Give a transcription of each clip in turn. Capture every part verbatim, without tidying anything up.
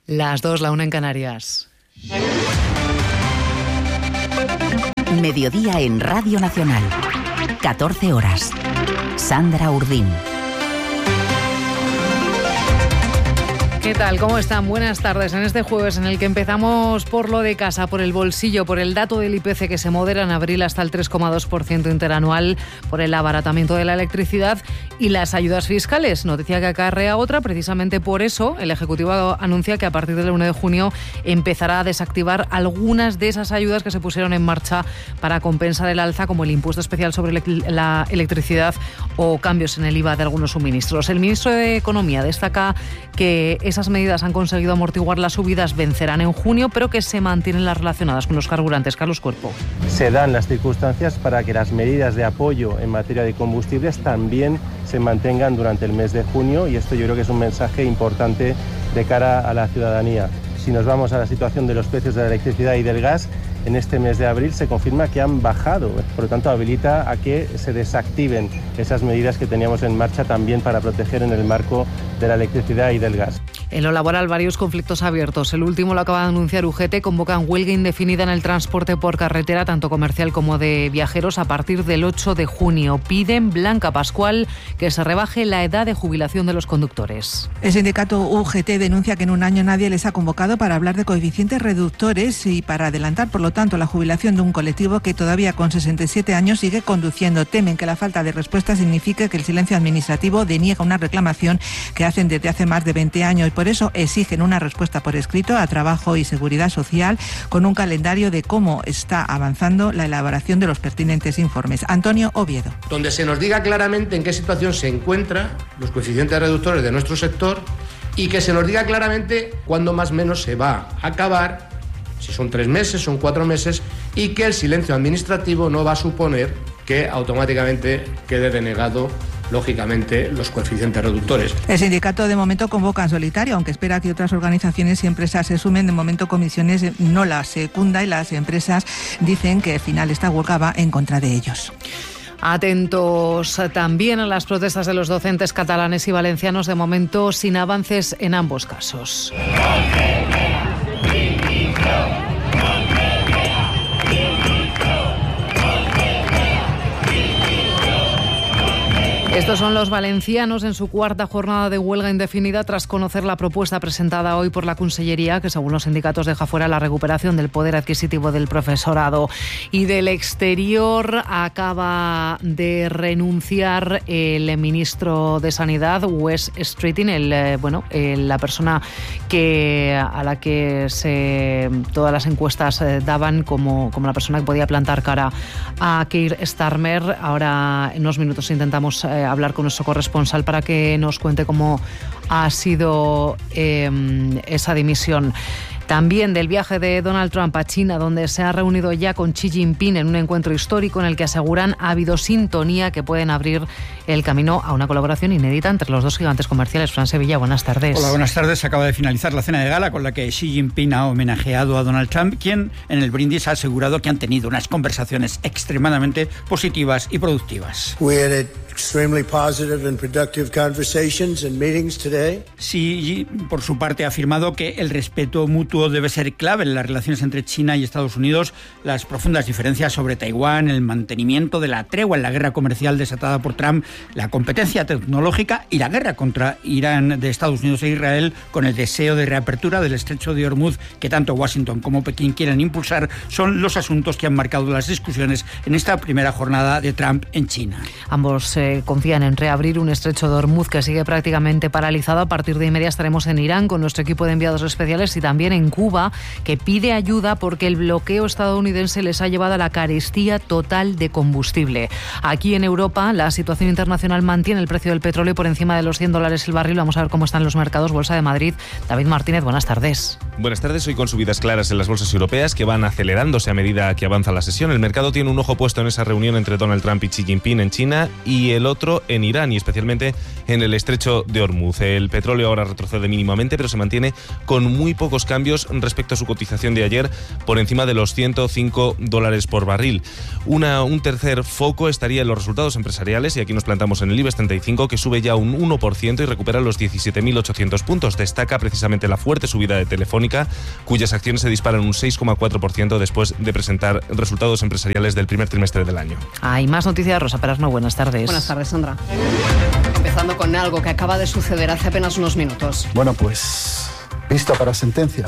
Las dos, la una en Canarias. Mediodía en Radio Nacional. catorce horas. Sandra Urdín. ¿Qué tal? ¿Cómo están? Buenas tardes. En este jueves en el que empezamos por lo de casa, por el bolsillo, por el dato del I P C que se modera en abril hasta el tres coma dos por ciento interanual, por el abaratamiento de la electricidad y las ayudas fiscales. Noticia que acarrea otra. Precisamente por eso el Ejecutivo anuncia que a partir del uno de junio empezará a desactivar algunas de esas ayudas que se pusieron en marcha para compensar el alza, como el impuesto especial sobre la electricidad o cambios en el I V A de algunos suministros. El ministro de Economía destaca que esas medidas han conseguido amortiguar las subidas, vencerán en junio, pero que se mantienen las relacionadas con los carburantes. Carlos Cuerpo. Se dan las circunstancias para que las medidas de apoyo en materia de combustibles también se mantengan durante el mes de junio, y esto yo creo que es un mensaje importante de cara a la ciudadanía. Si nos vamos a la situación de los precios de la electricidad y del gas, en este mes de abril se confirma que han bajado, por lo tanto habilita a que se desactiven esas medidas que teníamos en marcha también para proteger en el marco de la electricidad y del gas. En lo laboral, varios conflictos abiertos. El último lo acaba de anunciar U G T. Convocan huelga indefinida en el transporte por carretera, tanto comercial como de viajeros, a partir del ocho de junio. Piden, Blanca Pascual, que se rebaje la edad de jubilación de los conductores. El sindicato U G T denuncia que en un año nadie les ha convocado para hablar de coeficientes reductores y para adelantar, por lo tanto, la jubilación de un colectivo que todavía con sesenta y siete años sigue conduciendo. Temen que la falta de respuesta signifique que el silencio administrativo deniega una reclamación que hacen desde hace más de veinte años. Por eso exigen una respuesta por escrito a Trabajo y Seguridad Social con un calendario de cómo está avanzando la elaboración de los pertinentes informes. Antonio Oviedo. Donde se nos diga claramente en qué situación se encuentran los coeficientes reductores de nuestro sector y que se nos diga claramente cuándo más o menos se va a acabar, si son tres meses, son cuatro meses, y que el silencio administrativo no va a suponer que automáticamente quede denegado, lógicamente, los coeficientes reductores. El sindicato de momento convoca en solitario, aunque espera que otras organizaciones y empresas se sumen. De momento Comisiones no las secunda y las empresas dicen que al final esta huelga va en contra de ellos. Atentos también a las protestas de los docentes catalanes y valencianos, de momento sin avances en ambos casos. Estos son los valencianos en su cuarta jornada de huelga indefinida tras conocer la propuesta presentada hoy por la Consellería, que según los sindicatos deja fuera la recuperación del poder adquisitivo del profesorado. Y del exterior acaba de renunciar el ministro de Sanidad, Wes Streeting, el, eh, bueno, eh, la persona que a la que se, todas las encuestas eh, daban como, como la persona que podía plantar cara a Keir Starmer. Ahora en unos minutos intentamos eh, hablar con nuestro corresponsal para que nos cuente cómo ha sido eh, esa dimisión. También del viaje de Donald Trump a China, donde se ha reunido ya con Xi Jinping en un encuentro histórico en el que aseguran ha habido sintonía que pueden abrir el camino a una colaboración inédita entre los dos gigantes comerciales. Fran Sevilla, buenas tardes. Hola, buenas tardes. Acaba de finalizar la cena de gala con la que Xi Jinping ha homenajeado a Donald Trump, quien en el brindis ha asegurado que han tenido unas conversaciones extremadamente positivas y productivas. We had extremely positive and productive conversations and meetings today. Xi, por su parte, ha afirmado que el respeto mutuo debe ser clave en las relaciones entre China y Estados Unidos. Las profundas diferencias sobre Taiwán, el mantenimiento de la tregua en la guerra comercial desatada por Trump, la competencia tecnológica y la guerra contra Irán de Estados Unidos e Israel, con el deseo de reapertura del estrecho de Hormuz que tanto Washington como Pekín quieren impulsar, son los asuntos que han marcado las discusiones en esta primera jornada de Trump en China. Ambos eh, confían en reabrir un estrecho de Hormuz que sigue prácticamente paralizado. A partir de inmediato estaremos en Irán con nuestro equipo de enviados especiales y también en Cuba, que pide ayuda porque el bloqueo estadounidense les ha llevado a la carestía total de combustible. Aquí en Europa, la situación internacional mantiene el precio del petróleo por encima de los cien dólares el barril. Vamos a ver cómo están los mercados. Bolsa de Madrid, David Martínez, buenas tardes. Buenas tardes. Hoy con subidas claras en las bolsas europeas que van acelerándose a medida que avanza la sesión. El mercado tiene un ojo puesto en esa reunión entre Donald Trump y Xi Jinping en China y el otro en Irán, y especialmente en el estrecho de Hormuz. El petróleo ahora retrocede mínimamente, pero se mantiene con muy pocos cambios precios respecto a su cotización de ayer por encima de los ciento cinco dólares por barril. Una, un tercer foco estaría en los resultados empresariales, y aquí nos plantamos en el IBEX treinta y cinco, que sube ya un uno por ciento y recupera los diecisiete mil ochocientos puntos. Destaca precisamente la fuerte subida de Telefónica, cuyas acciones se disparan un seis coma cuatro por ciento después de presentar resultados empresariales del primer trimestre del año. Hay más noticias. Rosa Perasno, buenas tardes. Buenas tardes, Sandra. Empezando con algo que acaba de suceder hace apenas unos minutos. Bueno, pues vista para sentencia.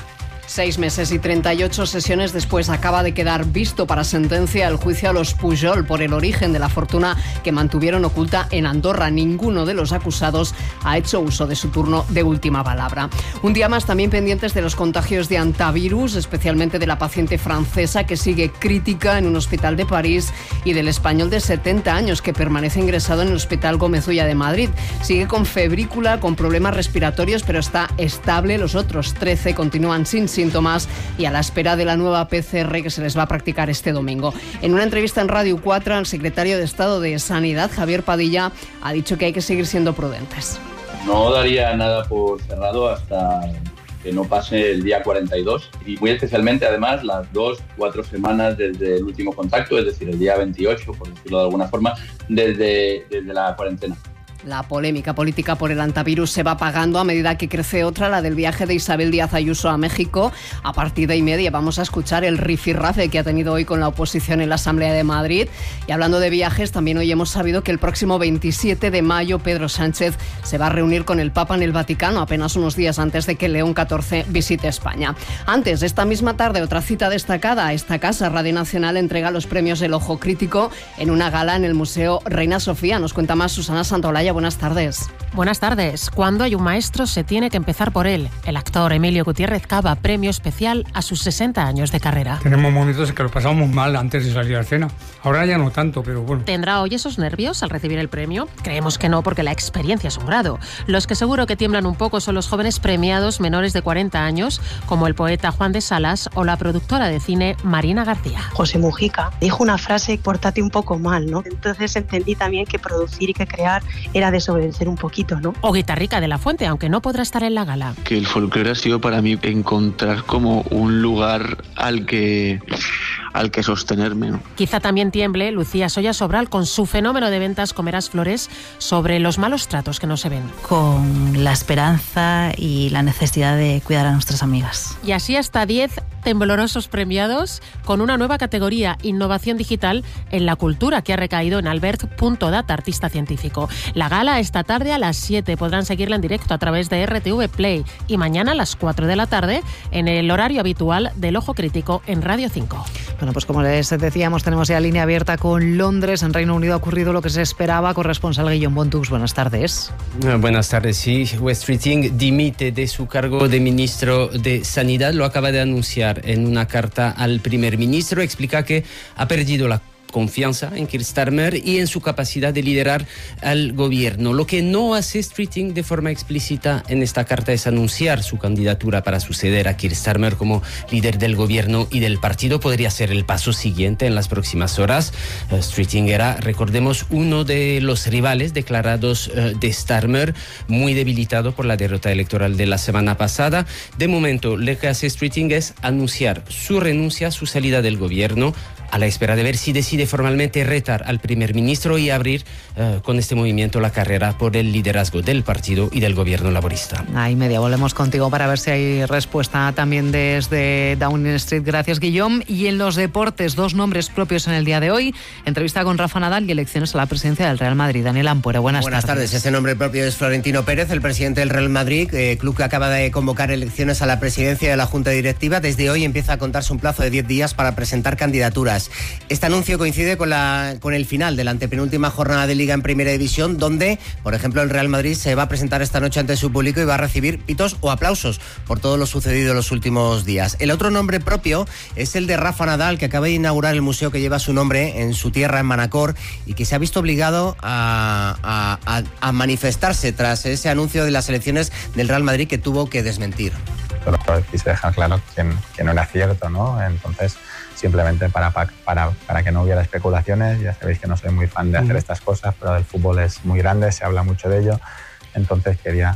Seis meses y treinta y ocho sesiones después acaba de quedar visto para sentencia el juicio a los Pujol por el origen de la fortuna que mantuvieron oculta en Andorra. Ninguno de los acusados ha hecho uso de su turno de última palabra. Un día más también pendientes de los contagios de antivirus, especialmente de la paciente francesa que sigue crítica en un hospital de París y del español de setenta años que permanece ingresado en el Hospital Gómez Ulla de Madrid. Sigue con febrícula, con problemas respiratorios, pero está estable. Los otros trece continúan sin síntomas y a la espera de la nueva P C R que se les va a practicar este domingo. En una entrevista en Radio cuatro, el secretario de Estado de Sanidad, Javier Padilla, ha dicho que hay que seguir siendo prudentes. No daría nada por cerrado hasta que no pase el día cuarenta y dos y muy especialmente además las dos, cuatro semanas desde el último contacto, es decir, el día veintiocho, por decirlo de alguna forma, desde, desde la cuarentena. La polémica política por el antivirus se va apagando a medida que crece otra, la del viaje de Isabel Díaz Ayuso a México. A partida y media vamos a escuchar el rifirrafe que ha tenido hoy con la oposición en la Asamblea de Madrid. Y hablando de viajes, también hoy hemos sabido que el próximo veintisiete de mayo Pedro Sánchez se va a reunir con el Papa en el Vaticano, apenas unos días antes de que León catorce visite España. Antes, esta misma tarde, otra cita destacada. Esta casa, Radio Nacional, entrega los premios El Ojo Crítico en una gala en el Museo Reina Sofía. Nos cuenta más Susana Santolaya. Buenas tardes. Buenas tardes. Cuando hay un maestro se tiene que empezar por él. El actor Emilio Gutiérrez Cava, premio especial a sus sesenta años de carrera. Tenemos momentos en que lo pasamos mal antes de salir a la escena. Ahora ya no tanto, pero bueno. ¿Tendrá hoy esos nervios al recibir el premio? Creemos que no, porque la experiencia es un grado. Los que seguro que tiemblan un poco son los jóvenes premiados menores de cuarenta años, como el poeta Juan de Salas o la productora de cine Marina García. José Mujica dijo una frase, pórtate un poco mal, ¿no? Entonces entendí también que producir y que crear era desobedecer un poquito, ¿no? O Guitarrica de la Fuente, aunque no podrá estar en la gala. Que el folclore ha sido para mí encontrar como un lugar al que, al que sostenerme, ¿no? Quizá también tiemble Lucía Soya Sobral con su fenómeno de ventas Comerás Flores sobre los malos tratos que no se ven. Con la esperanza y la necesidad de cuidar a nuestras amigas. Y así hasta diez temblorosos premiados con una nueva categoría, innovación digital en la cultura, que ha recaído en Albert Punto Data, artista científico. La gala esta tarde a las siete, podrán seguirla en directo a través de R T V Play, y mañana a las cuatro de la tarde en el horario habitual del Ojo Crítico en Radio cinco. Bueno, pues como les decíamos, tenemos ya línea abierta con Londres. En Reino Unido ha ocurrido lo que se esperaba. Corresponsal Guillaume Bontux, buenas tardes. Buenas tardes, sí. West Streeting dimite de su cargo de ministro de Sanidad. Lo acaba de anunciar en una carta al primer ministro. Explica que ha perdido la confianza en Keir Starmer y en su capacidad de liderar al gobierno. Lo que no hace Streeting de forma explícita en esta carta es anunciar su candidatura para suceder a Keir Starmer como líder del gobierno y del partido. Podría ser el paso siguiente en las próximas horas. Uh, Streeting era, recordemos, uno de los rivales declarados uh, de Starmer, muy debilitado por la derrota electoral de la semana pasada. De momento, lo que hace Streeting es anunciar su renuncia, su salida del gobierno, a la espera de ver si decide formalmente retar al primer ministro y abrir uh, con este movimiento la carrera por el liderazgo del partido y del gobierno laborista. Ahí media, volvemos contigo para ver si hay respuesta también desde Downing Street. Gracias, Guillaume. Y en los deportes, dos nombres propios en el día de hoy. Entrevista con Rafa Nadal y elecciones a la presidencia del Real Madrid. Daniel Ampuero, buenas, buenas tardes. Buenas tardes. Ese nombre propio es Florentino Pérez, el presidente del Real Madrid, eh, club que acaba de convocar elecciones a la presidencia de la Junta Directiva. Desde hoy empieza a contarse un plazo de diez días para presentar candidaturas. Este anuncio coincide con, la, con el final de la antepenúltima jornada de Liga en Primera División, donde, por ejemplo, el Real Madrid se va a presentar esta noche ante su público y va a recibir pitos o aplausos por todo lo sucedido en los últimos días. El otro nombre propio es el de Rafa Nadal, que acaba de inaugurar el museo que lleva su nombre en su tierra, en Manacor, y que se ha visto obligado a, a, a, a manifestarse tras ese anuncio de las elecciones del Real Madrid que tuvo que desmentir. Pero quise dejar claro que, que no era cierto, ¿no? Entonces, simplemente para, para, para que no hubiera especulaciones. Ya sabéis que no soy muy fan de hacer estas cosas, pero el fútbol es muy grande, se habla mucho de ello. Entonces quería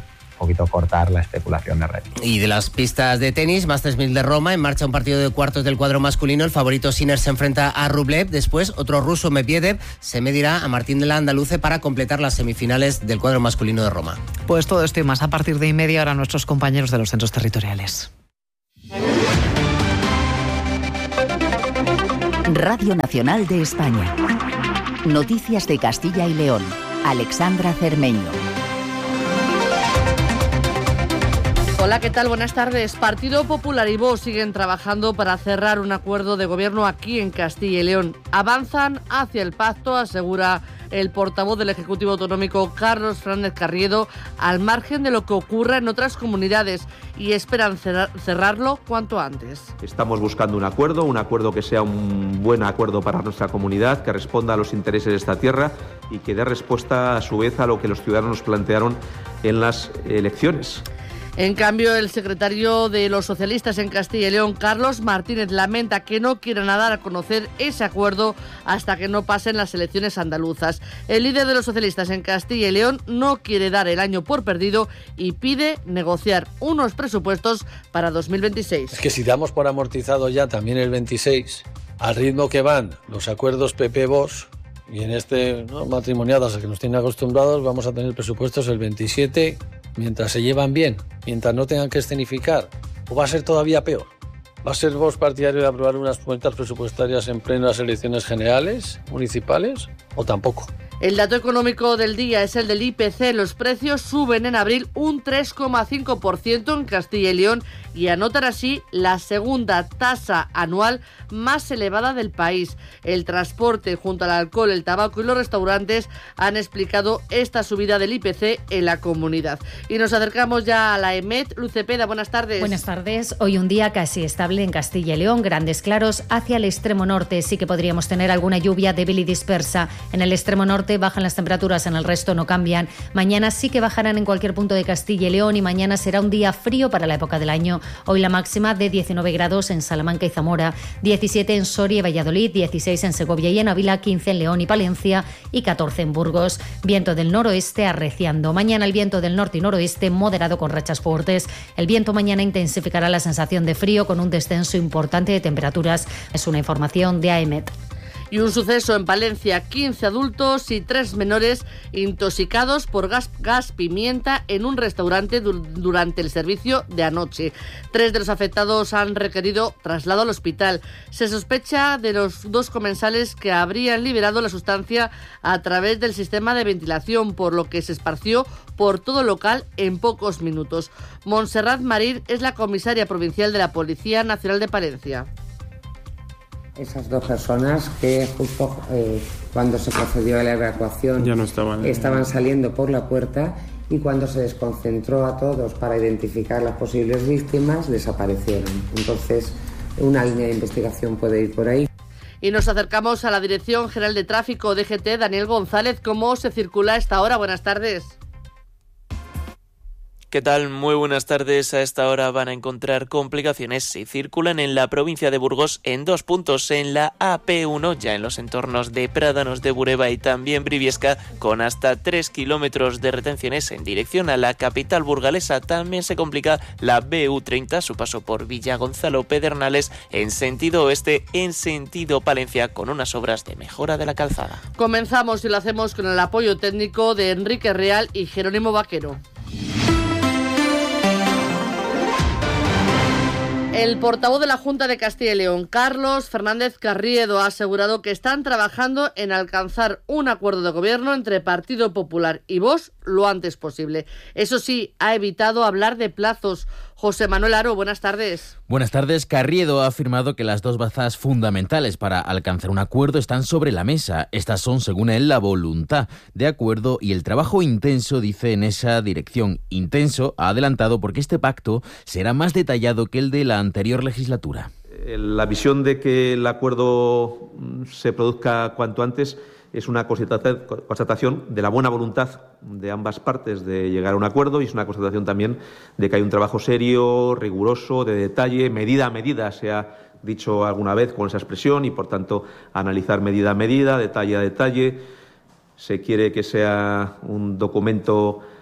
poquito cortar la especulación de red. Y de las pistas de tenis, Masters mil de Roma, en marcha un partido de cuartos del cuadro masculino. El favorito Sinner se enfrenta a Rublev. Después, otro ruso, Medvedev, se medirá a Martín de la Andaluce para completar las semifinales del cuadro masculino de Roma. Pues todo esto y más a partir de y media hora nuestros compañeros de los centros territoriales. Radio Nacional de España. Noticias de Castilla y León. Alexandra Cermeño. Hola, ¿qué tal? Buenas tardes. Partido Popular y Vox siguen trabajando para cerrar un acuerdo de gobierno aquí en Castilla y León. Avanzan hacia el pacto, asegura el portavoz del Ejecutivo Autonómico, Carlos Fernández Carriedo, al margen de lo que ocurra en otras comunidades, y esperan cerrar, cerrarlo cuanto antes. Estamos buscando un acuerdo, un acuerdo que sea un buen acuerdo para nuestra comunidad, que responda a los intereses de esta tierra y que dé respuesta a su vez a lo que los ciudadanos plantearon en las elecciones. En cambio, el secretario de los socialistas en Castilla y León, Carlos Martínez, lamenta que no quieran dar a conocer ese acuerdo hasta que no pasen las elecciones andaluzas. El líder de los socialistas en Castilla y León no quiere dar el año por perdido y pide negociar unos presupuestos para dos mil veintiséis. Es que si damos por amortizado ya también el veintiséis, al ritmo que van los acuerdos P P-Vox, y en este ¿no? matrimoniadas a que nos tienen acostumbrados, vamos a tener presupuestos el veintisiete, mientras se llevan bien, mientras no tengan que escenificar, o va a ser todavía peor. ¿Va a ser vos partidario de aprobar unas cuentas presupuestarias en plenas elecciones generales, municipales, o tampoco? El dato económico del día es el del I P C. Los precios suben en abril un tres coma cinco por ciento en Castilla y León y anotan así la segunda tasa anual más elevada del país. El transporte, junto al alcohol, el tabaco y los restaurantes han explicado esta subida del I P C en la comunidad. Y nos acercamos ya a la EMET. Luz Cepeda, buenas tardes. Buenas tardes. Hoy un día casi estable en Castilla y León, grandes claros hacia el extremo norte. Sí que podríamos tener alguna lluvia débil y dispersa. En el extremo norte bajan las temperaturas, en el resto no cambian. Mañana sí que bajarán en cualquier punto de Castilla y León y mañana será un día frío para la época del año. Hoy la máxima de diecinueve grados en Salamanca y Zamora, diecisiete en Soria y Valladolid, dieciséis en Segovia y en Ávila, quince en León y Palencia y catorce en Burgos. Viento del noroeste arreciando. Mañana el viento del norte y noroeste moderado con rachas fuertes. El viento mañana intensificará la sensación de frío con un descenso importante de temperaturas. Es una información de AEMET. Y un suceso en Palencia, quince adultos y tres menores intoxicados por gas, gas pimienta en un restaurante du- durante el servicio de anoche. Tres de los afectados han requerido traslado al hospital. Se sospecha de los dos comensales que habrían liberado la sustancia a través del sistema de ventilación, por lo que se esparció por todo el local en pocos minutos. Montserrat Marín es la comisaria provincial de la Policía Nacional de Palencia. Esas dos personas que justo eh, cuando se procedió a la evacuación ya no estaban, estaban saliendo por la puerta y cuando se desconcentró a todos para identificar las posibles víctimas desaparecieron. Entonces una línea de investigación puede ir por ahí. Y nos acercamos a la Dirección General de Tráfico D G T, Daniel González. ¿Cómo se circula a esta hora? Buenas tardes. ¿Qué tal? Muy buenas tardes. A esta hora van a encontrar complicaciones si circulan en la provincia de Burgos en dos puntos, en la A P uno, ya en los entornos de Prádanos de Bureba y también Briviesca, con hasta tres kilómetros de retenciones en dirección a la capital burgalesa. También se complica la B U treinta, su paso por Villa Gonzalo Pedernales en sentido oeste, en sentido Palencia, con unas obras de mejora de la calzada. Comenzamos y lo hacemos con el apoyo técnico de Enrique Real y Jerónimo Vaquero. El portavoz de la Junta de Castilla y León, Carlos Fernández Carriedo, ha asegurado que están trabajando en alcanzar un acuerdo de gobierno entre Partido Popular y Vox lo antes posible. Eso sí, ha evitado hablar de plazos. José Manuel Aro, buenas tardes. Buenas tardes. Carriedo ha afirmado que las dos bazas fundamentales para alcanzar un acuerdo están sobre la mesa. Estas son, según él, la voluntad de acuerdo y el trabajo intenso, dice, en esa dirección. Intenso, ha adelantado, porque este pacto será más detallado que el de la anterior legislatura. La visión de que el acuerdo se produzca cuanto antes es una constatación de la buena voluntad de ambas partes de llegar a un acuerdo y es una constatación también de que hay un trabajo serio, riguroso, de detalle, medida a medida, se ha dicho alguna vez con esa expresión, y por tanto analizar medida a medida, detalle a detalle. Se quiere que sea un documento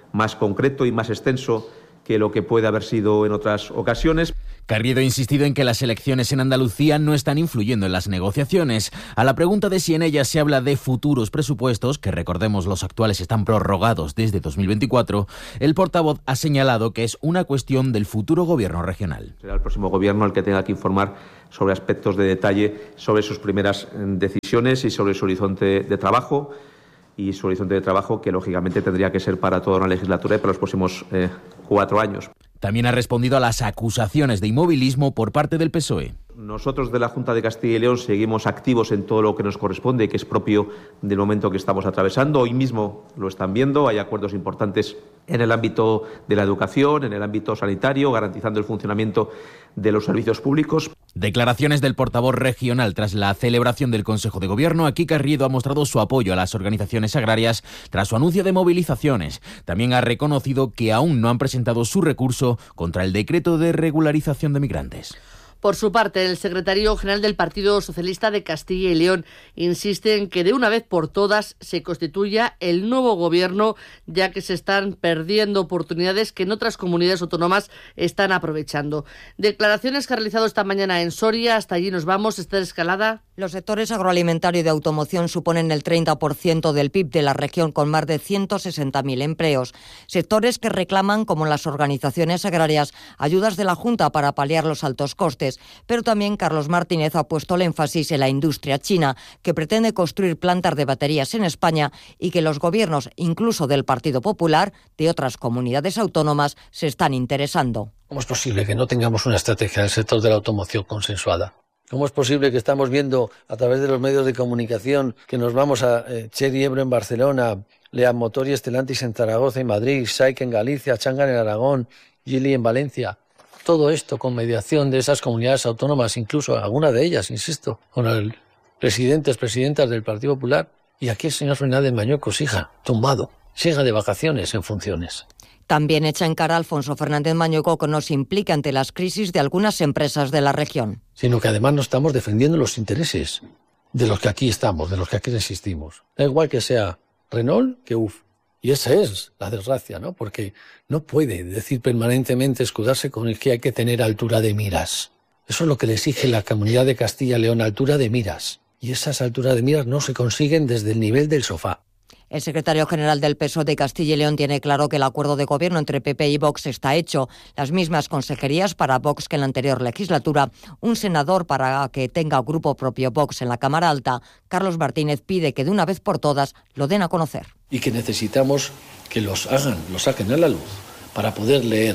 más concreto y más extenso que lo que puede haber sido en otras ocasiones. Carriedo ha insistido en que las elecciones en Andalucía no están influyendo en las negociaciones. A la pregunta de si en ellas se habla de futuros presupuestos, que recordemos los actuales están prorrogados desde dos mil veinticuatro, el portavoz ha señalado que es una cuestión del futuro gobierno regional. Será el próximo gobierno el que tenga que informar sobre aspectos de detalle sobre sus primeras decisiones y sobre su horizonte de trabajo. Y su horizonte de trabajo que lógicamente tendría que ser para toda una legislatura y para los próximos eh, cuatro años. También ha respondido a las acusaciones de inmovilismo por parte del P S O E. Nosotros de la Junta de Castilla y León seguimos activos en todo lo que nos corresponde, que es propio del momento que estamos atravesando. Hoy mismo lo están viendo, hay acuerdos importantes en el ámbito de la educación, en el ámbito sanitario, garantizando el funcionamiento de los servicios públicos. Declaraciones del portavoz regional tras la celebración del Consejo de Gobierno. Aquí Carriedo ha mostrado su apoyo a las organizaciones agrarias tras su anuncio de movilizaciones. También ha reconocido que aún no han presentado su recurso contra el decreto de regularización de migrantes. Por su parte, el secretario general del Partido Socialista de Castilla y León insiste en que de una vez por todas se constituya el nuevo gobierno, ya que se están perdiendo oportunidades que en otras comunidades autónomas están aprovechando. Declaraciones que ha realizado esta mañana en Soria. Hasta allí nos vamos. Esther Escalada. Los sectores agroalimentario y de automoción suponen el treinta por ciento del P I B de la región, con más de ciento sesenta mil empleos. Sectores que reclaman, como las organizaciones agrarias, ayudas de la Junta para paliar los altos costes. Pero también Carlos Martínez ha puesto el énfasis en la industria china, que pretende construir plantas de baterías en España y que los gobiernos, incluso del Partido Popular, de otras comunidades autónomas, se están interesando. ¿Cómo es posible que no tengamos una estrategia del sector de la automoción consensuada? ¿Cómo es posible que estamos viendo a través de los medios de comunicación que nos vamos a eh, Chery Ebro en Barcelona, Leam Motor y Stellantis en Zaragoza y Madrid, SAIC en Galicia, Changan en Aragón, Geely en Valencia? Todo esto con mediación de esas comunidades autónomas, incluso alguna de ellas, insisto, con el presidentes, presidentas del Partido Popular. Y aquí el señor Fernández Mañuecos, hija, tumbado, siga de vacaciones en funciones. También echa en cara a Alfonso Fernández Mañueco que no se implica ante las crisis de algunas empresas de la región. Sino que además no estamos defendiendo los intereses de los que aquí estamos, de los que aquí resistimos. Da igual que sea Renault que U F. Y esa es la desgracia, ¿no? Porque no puede decir permanentemente, escudarse con el que hay que tener altura de miras. Eso es lo que le exige la Comunidad de Castilla y León, altura de miras. Y esas alturas de miras no se consiguen desde el nivel del sofá. El secretario general del P S O E de Castilla y León tiene claro que el acuerdo de gobierno entre P P y Vox está hecho. Las mismas consejerías para Vox que en la anterior legislatura. Un senador para que tenga grupo propio Vox en la Cámara Alta. Carlos Martínez pide que de una vez por todas lo den a conocer. Y que necesitamos que los hagan, los saquen a la luz para poder leer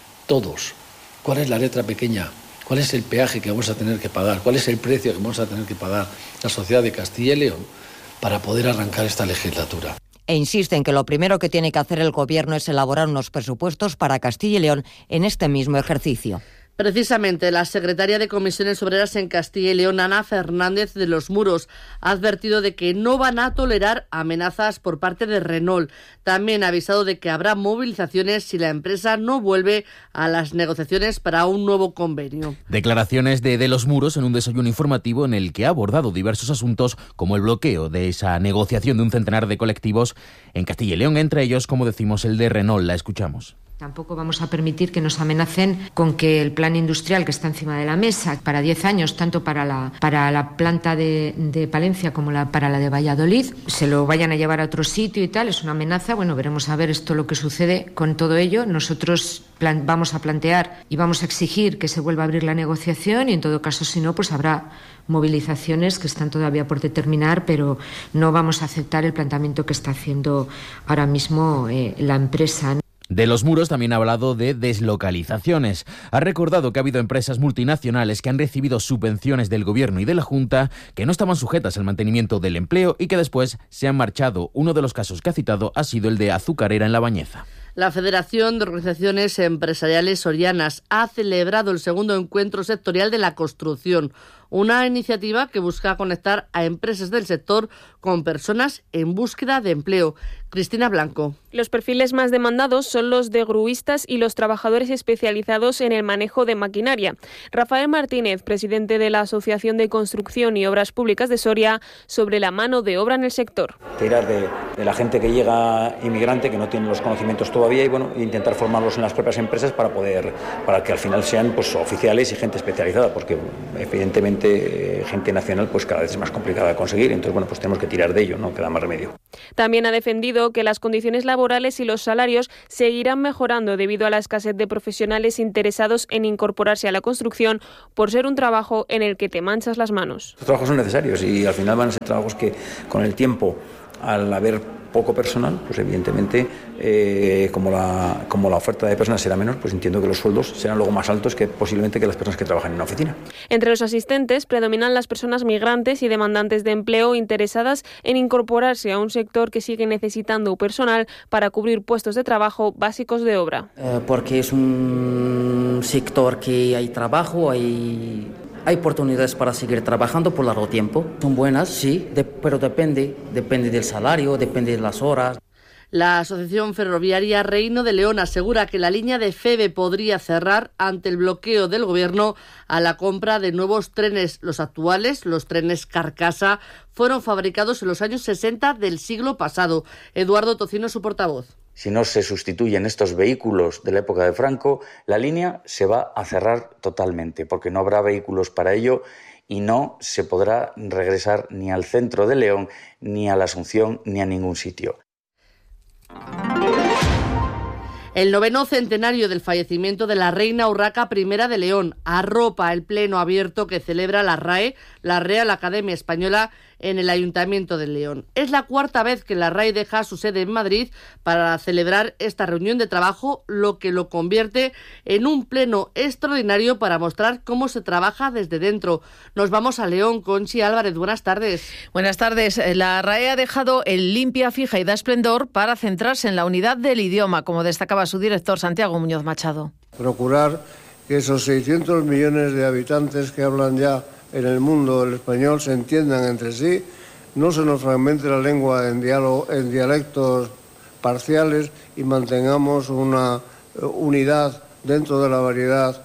todos cuál es la letra pequeña, cuál es el peaje que vamos a tener que pagar, cuál es el precio que vamos a tener que pagar la sociedad de Castilla y León para poder arrancar esta legislatura. E insiste en que lo primero que tiene que hacer el Gobierno es elaborar unos presupuestos para Castilla y León en este mismo ejercicio. Precisamente, la secretaria de Comisiones Obreras en Castilla y León, Ana Fernández de los Muros, ha advertido de que no van a tolerar amenazas por parte de Renault. También ha avisado de que habrá movilizaciones si la empresa no vuelve a las negociaciones para un nuevo convenio. Declaraciones de De los Muros en un desayuno informativo en el que ha abordado diversos asuntos como el bloqueo de esa negociación de un centenar de colectivos en Castilla y León, entre ellos, como decimos, el de Renault. La escuchamos. Tampoco vamos a permitir que nos amenacen con que el plan industrial que está encima de la mesa para diez años, tanto para la, para la planta de, de Palencia como la, para la de Valladolid, se lo vayan a llevar a otro sitio y tal. Es una amenaza. Bueno, veremos a ver esto lo que sucede con todo ello. Nosotros plan, vamos a plantear y vamos a exigir que se vuelva a abrir la negociación y en todo caso, si no, pues habrá movilizaciones que están todavía por determinar, pero no vamos a aceptar el planteamiento que está haciendo ahora mismo eh, la empresa. De los Muros también ha hablado de deslocalizaciones. Ha recordado que ha habido empresas multinacionales que han recibido subvenciones del Gobierno y de la Junta que no estaban sujetas al mantenimiento del empleo y que después se han marchado. Uno de los casos que ha citado ha sido el de Azucarera en La Bañeza. La Federación de Organizaciones Empresariales Sorianas ha celebrado el segundo encuentro sectorial de la construcción, una iniciativa que busca conectar a empresas del sector con personas en búsqueda de empleo. Cristina Blanco. Los perfiles más demandados son los de gruistas y los trabajadores especializados en el manejo de maquinaria. Rafael Martínez, presidente de la Asociación de Construcción y Obras Públicas de Soria, sobre la mano de obra en el sector. Tirar de, de la gente que llega inmigrante, que no tiene los conocimientos todavía, y bueno, intentar formarlos en las propias empresas para poder, para que al final sean pues oficiales y gente especializada, porque evidentemente eh, gente nacional pues cada vez es más complicada de conseguir. Entonces bueno, pues tenemos que tirar de ello, no queda más remedio. También ha defendido que las condiciones laborales y los salarios seguirán mejorando debido a la escasez de profesionales interesados en incorporarse a la construcción por ser un trabajo en el que te manchas las manos. Los trabajos son necesarios y al final van a ser trabajos que con el tiempo, al haber poco personal, pues evidentemente eh, como, la, como la oferta de personas será menor, pues entiendo que los sueldos serán luego más altos que posiblemente que las personas que trabajan en una oficina. Entre los asistentes predominan las personas migrantes y demandantes de empleo interesadas en incorporarse a un sector que sigue necesitando personal para cubrir puestos de trabajo básicos de obra. Eh, porque es un sector que hay trabajo, hay... Hay oportunidades para seguir trabajando por largo tiempo. Son buenas, sí, de, pero depende, depende del salario, depende de las horas. La Asociación Ferroviaria Reino de León asegura que la línea de Feve podría cerrar ante el bloqueo del Gobierno a la compra de nuevos trenes. Los actuales, los trenes carcasa, fueron fabricados en los años sesenta del siglo pasado. Eduardo Tocino, su portavoz. Si no se sustituyen estos vehículos de la época de Franco, la línea se va a cerrar totalmente, porque no habrá vehículos para ello y no se podrá regresar ni al centro de León, ni a la Asunción, ni a ningún sitio. El noveno centenario del fallecimiento de la reina Urraca I de León arropa el pleno abierto que celebra la R A E, la Real Academia Española, en el Ayuntamiento de León. Es la cuarta vez que la R A E deja su sede en Madrid para celebrar esta reunión de trabajo, lo que lo convierte en un pleno extraordinario para mostrar cómo se trabaja desde dentro. Nos vamos a León. Conchi Álvarez, buenas tardes. Buenas tardes. La R A E ha dejado el limpia, fija y da esplendor para centrarse en la unidad del idioma, como destacaba su director Santiago Muñoz Machado. Procurar que esos seiscientos millones de habitantes que hablan ya en el mundo el español se entiendan entre sí, no se nos fragmente la lengua en, diálogo, en dialectos parciales y mantengamos una unidad dentro de la variedad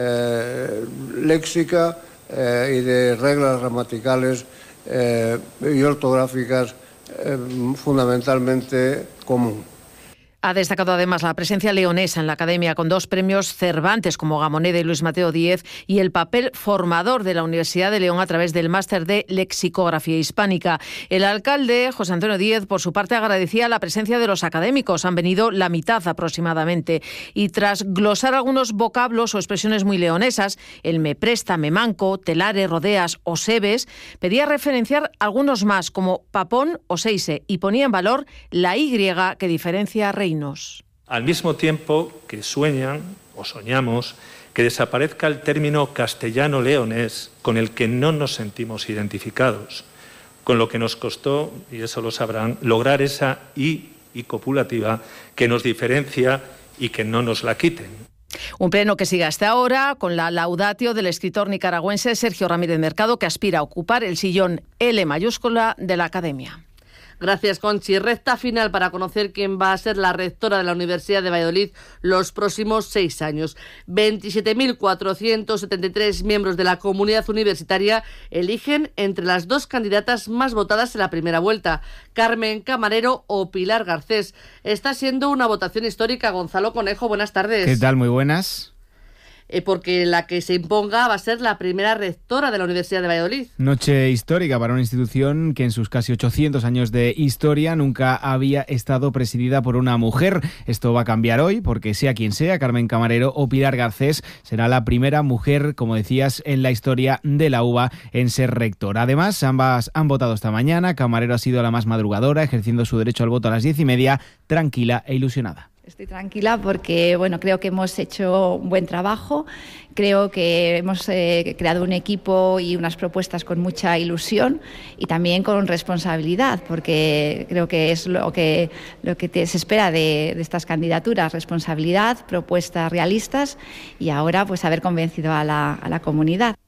eh, léxica eh, y de reglas gramaticales eh, y ortográficas eh, fundamentalmente común. Ha destacado además la presencia leonesa en la Academia con dos premios Cervantes como Gamoneda y Luis Mateo Díez y el papel formador de la Universidad de León a través del máster de Lexicografía Hispánica. El alcalde, José Antonio Díez, por su parte agradecía la presencia de los académicos. Han venido la mitad aproximadamente. Y tras glosar algunos vocablos o expresiones muy leonesas, el me presta, me manco, telare, rodeas o sebes, pedía referenciar algunos más como papón o seise y ponía en valor la Y que diferencia a reino. Al mismo tiempo que sueñan o soñamos que desaparezca el término castellano-leonés con el que no nos sentimos identificados, con lo que nos costó, y eso lo sabrán, lograr esa I y copulativa que nos diferencia y que no nos la quiten. Un pleno que sigue hasta ahora con la laudatio del escritor nicaragüense Sergio Ramírez Mercado, que aspira a ocupar el sillón L mayúscula de la Academia. Gracias, Conchi. Recta final para conocer quién va a ser la rectora de la Universidad de Valladolid los próximos seis años. veintisiete mil cuatrocientos setenta y tres miembros de la comunidad universitaria eligen entre las dos candidatas más votadas en la primera vuelta, Carmen Camarero o Pilar Garcés. Está siendo una votación histórica. Gonzalo Conejo, buenas tardes. ¿Qué tal? Muy buenas. Eh, porque la que se imponga va a ser la primera rectora de la Universidad de Valladolid. Noche histórica para una institución que en sus casi ochocientos años de historia nunca había estado presidida por una mujer. Esto va a cambiar hoy porque sea quien sea, Carmen Camarero o Pilar Garcés, será la primera mujer, como decías, en la historia de la U B A en ser rectora. Además, ambas han votado esta mañana. Camarero ha sido la más madrugadora, ejerciendo su derecho al voto a las diez y media, tranquila e ilusionada. Estoy tranquila porque bueno, creo que hemos hecho un buen trabajo, creo que hemos eh, creado un equipo y unas propuestas con mucha ilusión y también con responsabilidad, porque creo que es lo que, lo que te, se espera de, de estas candidaturas, responsabilidad, propuestas realistas y ahora pues haber convencido a la, a la comunidad.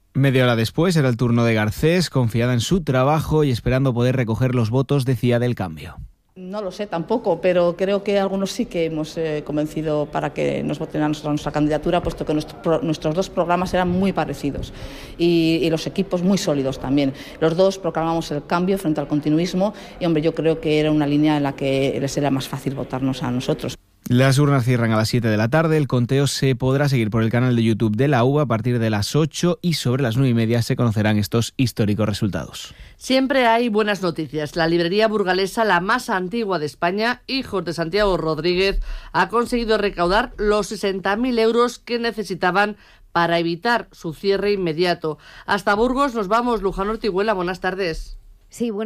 Media hora después era el turno de Garcés, confiada en su trabajo y esperando poder recoger los votos, decía, del cambio. No lo sé tampoco, pero creo que algunos sí que hemos eh, convencido para que nos voten a nuestra, nuestra candidatura, puesto que nuestro, nuestros dos programas eran muy parecidos y, y los equipos muy sólidos también. Los dos proclamamos el cambio frente al continuismo y, hombre, yo creo que era una línea en la que les era más fácil votarnos a nosotros. Las urnas cierran a las siete de la tarde. El conteo se podrá seguir por el canal de YouTube de la U V A a partir de las ocho y sobre las nueve y media se conocerán estos históricos resultados. Siempre hay buenas noticias. La librería burgalesa, la más antigua de España, Hijos de Santiago Rodríguez, ha conseguido recaudar los sesenta mil euros que necesitaban para evitar su cierre inmediato. Hasta Burgos nos vamos. Luján Ortiguela, buenas tardes. Sí, buenas